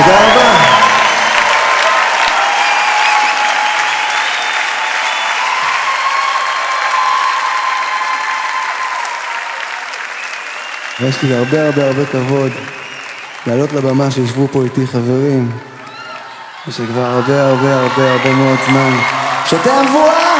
תודה רבה. יש לי הרבה כבוד לעלות לבמה שישבו פה איתי חברים ושכבר הרבה מאוד זמן שאתם בועה